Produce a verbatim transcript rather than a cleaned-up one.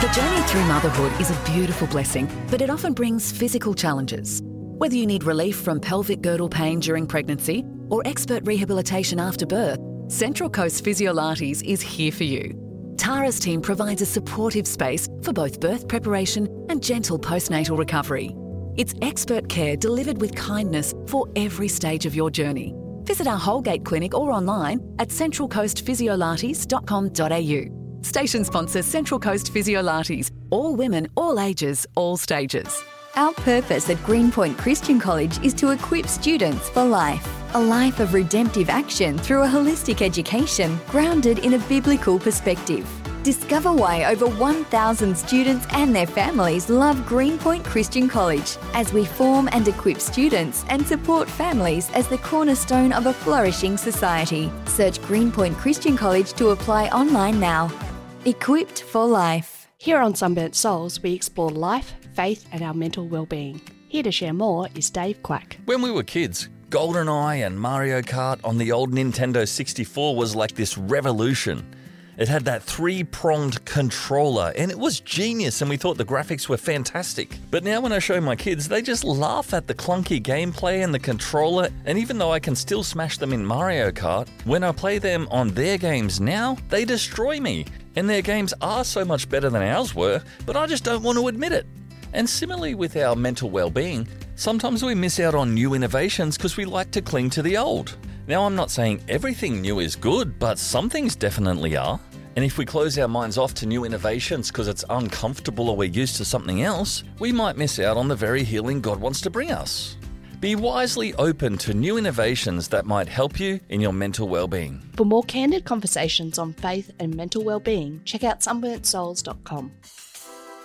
The journey through motherhood is a beautiful blessing, but it often brings physical challenges. Whether you need relief from pelvic girdle pain during pregnancy or expert rehabilitation after birth, Central Coast Physiolates is here for you. Tara's team provides a supportive space for both birth preparation and gentle postnatal recovery. It's expert care delivered with kindness for every stage of your journey. Visit our Holgate clinic or online at central coast physiolates dot com dot a u. Station sponsor Central Coast Physiolates. All women, all ages, all stages. Our purpose at Greenpoint Christian College is to equip students for life. A life of redemptive action through a holistic education grounded in a biblical perspective. Discover why over one thousand students and their families love Greenpoint Christian College as we form and equip students and support families as the cornerstone of a flourishing society. Search Greenpoint Christian College to apply online now. Equipped for life. Here on Sunburnt Souls, we explore life, faith and our mental well-being. Here to share more is Dave Quack. When we were kids, GoldenEye and Mario Kart on the old Nintendo sixty-four was like this revolution. It had that three-pronged controller, and it was genius, and we thought the graphics were fantastic. But now when I show my kids, they just laugh at the clunky gameplay and the controller, and even though I can still smash them in Mario Kart, when I play them on their games now, they destroy me. And their games are so much better than ours were, but I just don't want to admit it. And similarly with our mental well-being, sometimes we miss out on new innovations because we like to cling to the old. Now, I'm not saying everything new is good, but some things definitely are. And if we close our minds off to new innovations because it's uncomfortable or we're used to something else, we might miss out on the very healing God wants to bring us. Be wisely open to new innovations that might help you in your mental well-being. For more candid conversations on faith and mental well-being, check out sunburnt souls dot com.